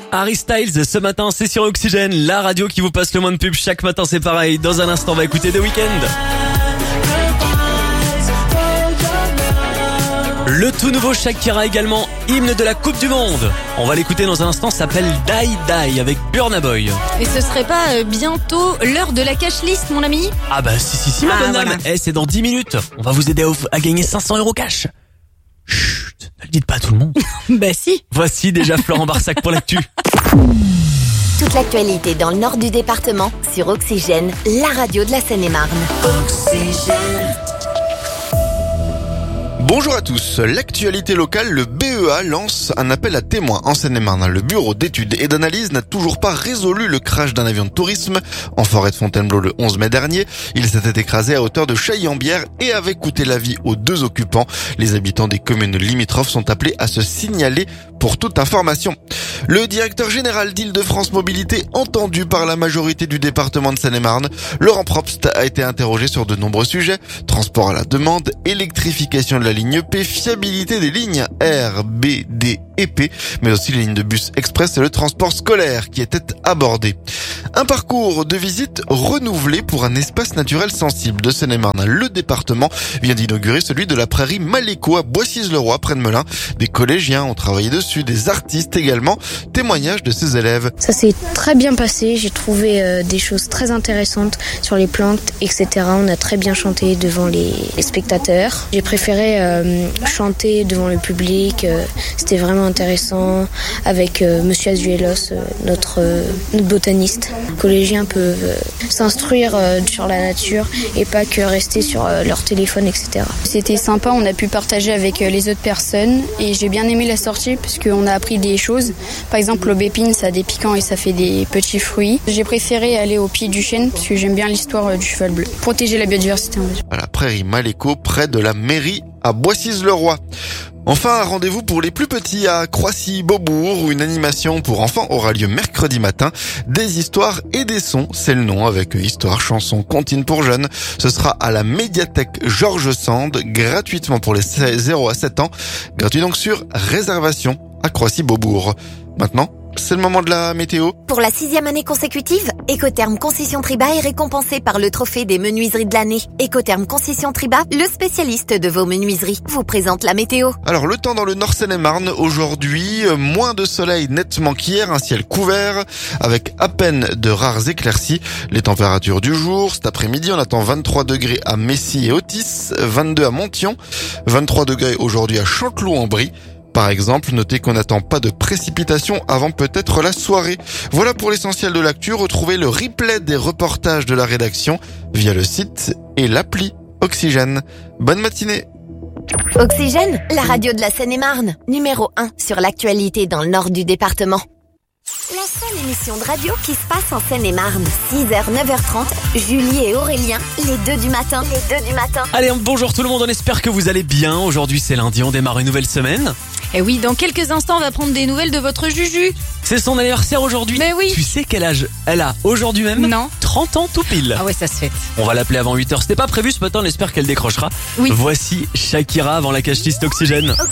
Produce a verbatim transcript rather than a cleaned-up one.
Harry Styles, ce matin, c'est sur Oxygène, la radio qui vous passe le moins de pub. Chaque matin, c'est pareil. Dans un instant, on va écouter The Weeknd. Le tout nouveau Shakira également, hymne de la Coupe du Monde. On va l'écouter dans un instant, ça s'appelle Die Die avec Burna Boy. Et ce serait pas euh, bientôt l'heure de la cash list, mon ami? Ah bah si si si ma Ah, bonne dame. voilà. Eh, c'est dans dix minutes. On va vous aider à, à gagner cinq cents euros cash. Chut, ne le dites pas à tout le monde. Bah si. Voici déjà Florent Barsac pour l'actu. Toute l'actualité dans le nord du département sur Oxygène, la radio de la Seine-et-Marne. Oxygène. Bonjour à tous. L'actualité locale, le B E A lance un appel à témoins en Seine-et-Marne. Le bureau d'études et d'analyse n'a toujours pas résolu le crash d'un avion de tourisme en forêt de Fontainebleau le onze mai dernier. Il s'était écrasé à hauteur de Chailly-en-Bière et avait coûté la vie aux deux occupants. Les habitants des communes limitrophes sont appelés à se signaler pour toute information. Le directeur général d'Île-de-France Mobilité, entendu par la majorité du département de Seine-et-Marne, Laurent Probst, a été interrogé sur de nombreux sujets. Transport à la demande, électrification de la ligne P, fiabilité des lignes R, B, D et P, mais aussi les lignes de bus express et le transport scolaire qui étaient abordés. Un parcours de visite renouvelé pour un espace naturel sensible de Seine-et-Marne. Le département vient d'inaugurer celui de la prairie Maléco à Boissy-le-Roi, près de Melun. Des collégiens ont travaillé dessus, des artistes également. Témoignage de ses élèves. Ça s'est très bien passé, j'ai trouvé euh, des choses très intéressantes sur les plantes, et cetera. On a très bien chanté devant les, les spectateurs. J'ai préféré euh, chanter devant le public, euh, c'était vraiment intéressant avec euh, Monsieur Azuelos, euh, notre, euh, notre botaniste. Les collégiens peuvent euh, s'instruire euh, sur la nature et pas que rester sur euh, leur téléphone, et cetera. C'était sympa, on a pu partager avec les autres personnes et j'ai bien aimé la sortie puisqu'on a appris des choses. Par exemple, l'aubépine, ça a des piquants et ça fait des petits fruits. J'ai préféré aller au pied du chêne parce que j'aime bien l'histoire du cheval bleu. Protéger la biodiversité, on va dire. À la prairie Maléco, près de la mairie à Boissy-le-Roi. Enfin, un rendez-vous pour les plus petits à Croissy-Beaubourg où une animation pour enfants aura lieu mercredi matin. Des histoires et des sons, c'est le nom, avec histoire, chansons, comptines pour jeunes. Ce sera à la médiathèque Georges Sand, gratuitement pour les zéro à sept ans. Gratuit donc sur réservation à Croissy-Beaubourg. Maintenant, c'est le moment de la météo. Pour la sixième année consécutive, Écotherm Concession Triba est récompensé par le trophée des menuiseries de l'année. Écotherm Concession Triba, le spécialiste de vos menuiseries, vous présente la météo. Alors le temps dans le nord Seine-et-Marne aujourd'hui, moins de soleil nettement qu'hier, un ciel couvert avec à peine de rares éclaircies. Les températures du jour, cet après-midi on attend vingt-trois degrés à Messy et Otis, vingt-deux à Monthyon, vingt-trois degrés aujourd'hui à Chanteloup-en-Brie. Par exemple, notez qu'on n'attend pas de précipitations avant peut-être la soirée. Voilà pour l'essentiel de l'actu. Retrouvez le replay des reportages de la rédaction via le site et l'appli Oxygène. Bonne matinée. Oxygène, la radio de la Seine-et-Marne, numéro un sur l'actualité dans le nord du département. La seule émission de radio qui se passe en Seine-et-Marne. six heures, neuf heures trente, Julie et Aurélien, les deux du matin. Les deux du matin. Allez, bonjour tout le monde, on espère que vous allez bien. Aujourd'hui c'est lundi, on démarre une nouvelle semaine. Et oui, dans quelques instants, on va prendre des nouvelles de votre Juju. C'est son anniversaire aujourd'hui. Mais oui. Tu sais quel âge elle a aujourd'hui même? Non. trente ans tout pile. Ah ouais, ça se fait. On va l'appeler avant huit heures. C'était pas prévu ce matin, on espère qu'elle décrochera. Oui. Voici Shakira avant la cache liste Oxygène.